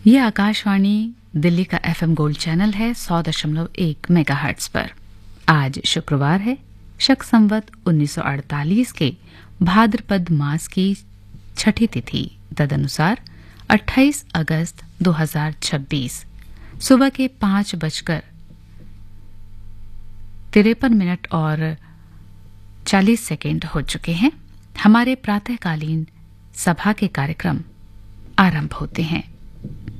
ये आकाशवाणी दिल्ली का FM gold channel है 100.1 मेगाहर्ट्ज पर। आज शुक्रवार है, शक संवत 1948 के भाद्रपद मास की छठी तिथि, तदनुसार 28 अगस्त 2026 सुबह के 5:53 और 40 सेकेंड हो चुके हैं। हमारे प्रातःकालीन सभा के कार्यक्रम आरंभ होते हैं।